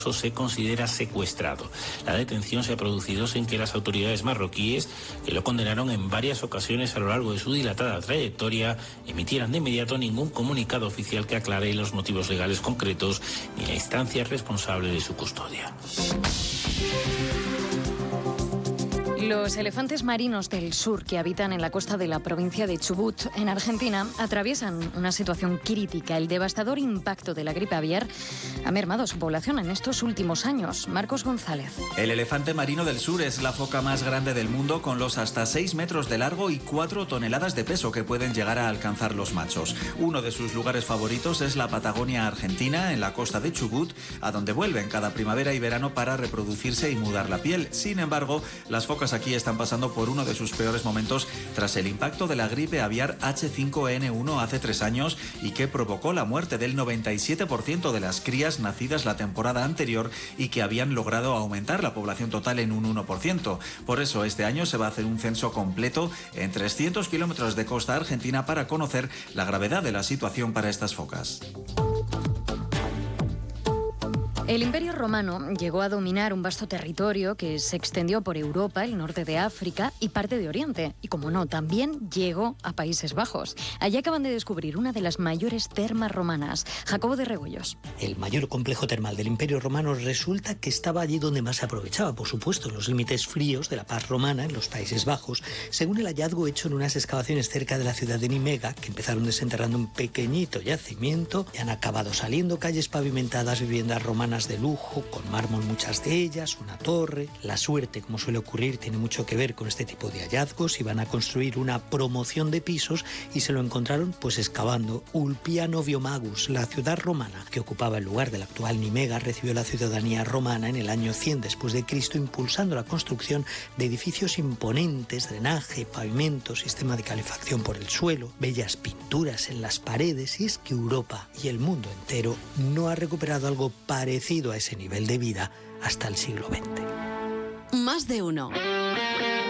se considera secuestrado. La detención se ha producido sin que las autoridades marroquíes, que lo condenaron en varias ocasiones a lo largo de su dilatada trayectoria, emitieran de inmediato ningún comunicado oficial que aclare los motivos legales concretos ni la instancia responsable de su custodia. Los elefantes marinos del sur que habitan en la costa de la provincia de Chubut, en Argentina, atraviesan una situación crítica. El devastador impacto de la gripe aviar ha mermado su población en estos últimos años. Marcos González. El elefante marino del sur es la foca más grande del mundo, con los hasta 6 metros de largo y 4 toneladas de peso que pueden llegar a alcanzar los machos. Uno de sus lugares favoritos es la Patagonia argentina, en la costa de Chubut, a donde vuelven cada primavera y verano para reproducirse y mudar la piel. Sin embargo, las focas aquí están pasando por uno de sus peores momentos tras el impacto de la gripe aviar H5N1 hace 3 años y que provocó la muerte del 97% de las crías nacidas la temporada anterior y que habían logrado aumentar la población total en un 1%. Por eso este año se va a hacer un censo completo en 300 kilómetros de costa argentina para conocer la gravedad de la situación para estas focas. El Imperio Romano llegó a dominar un vasto territorio que se extendió por Europa, el norte de África y parte de Oriente. Y como no, también llegó a Países Bajos. Allí acaban de descubrir una de las mayores termas romanas. Jacobo de Regoyos. El mayor complejo termal del Imperio Romano resulta que estaba allí donde más se aprovechaba, por supuesto, en los límites fríos de la paz romana, en los Países Bajos, según el hallazgo hecho en unas excavaciones cerca de la ciudad de Nimega, que empezaron desenterrando un pequeñito yacimiento y han acabado saliendo calles pavimentadas, viviendas romanas de lujo, con mármol muchas de ellas, una torre. La suerte, como suele ocurrir, tiene mucho que ver con este tipo de hallazgos. Iban a construir una promoción de pisos y se lo encontraron pues excavando. Ulpia Noviomagus, la ciudad romana que ocupaba el lugar del actual Nimega, recibió la ciudadanía romana en el año 100 después de Cristo, impulsando la construcción de edificios imponentes, drenaje, pavimento, sistema de calefacción por el suelo, bellas pinturas en las paredes. Y es que Europa y el mundo entero no ha recuperado algo parecido a ese nivel de vida hasta el siglo XX. Más de uno.